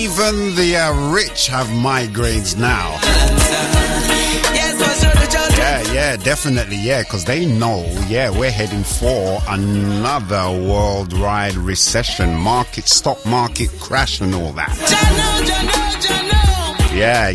Even the rich have migraines now. Yeah, definitely, yeah, because they know, we're heading for another worldwide recession, stock market crash and all that. Yeah.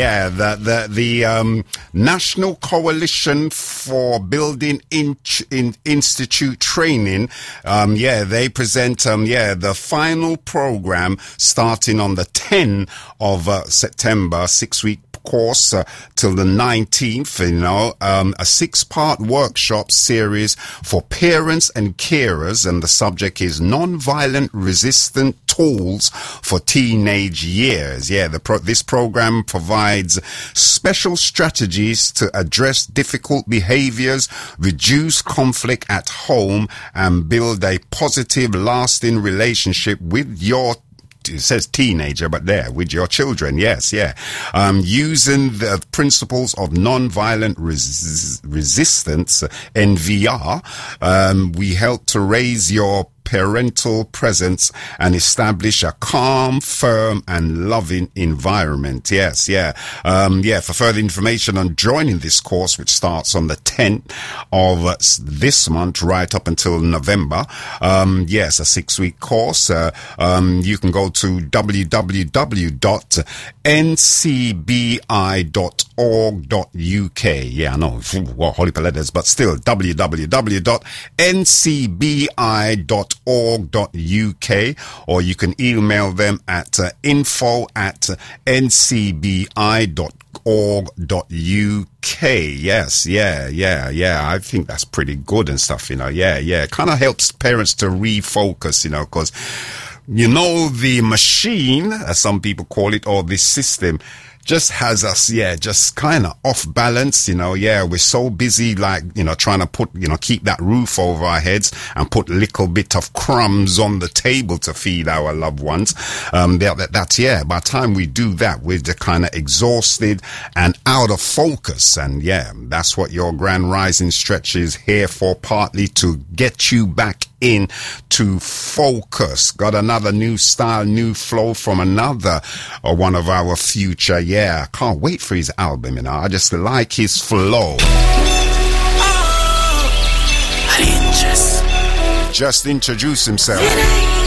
The National Coalition for Building Institute Training, they present, the final program starting on the 10th of September, 6-week course till the 19th, a 6-part workshop series for parents and carers, and the subject is non-violent resistant tools for teenage years. This program provides special strategies to address difficult behaviors, reduce conflict at home, and build a positive, lasting relationship with your it says teenager, but with your children, using the principles of non-violent resistance, NVR, we help to raise your parental presence and establish a calm, firm, and loving environment. For further information on joining this course, which starts on the 10th of this month right up until November, a 6-week course, you can go to www.ncbi.org.uk. I know, holy letters, but still, www.ncbi.org.uk, or you can email them at info@ncbi.org.uk. I think that's pretty good and stuff, it kind of helps parents to refocus, because the machine, as some people call it, or this system, just has us, just kind of off balance, we're so busy, trying to put, keep that roof over our heads and put little bit of crumbs on the table to feed our loved ones. By the time we do that, we're just kind of exhausted and out of focus. And that's what your Grand Rising Stretch is here for, partly to get you back in to focus. Got another new style, new flow from another one of our future. I can't wait for his album, I just like his flow. Just introduce himself.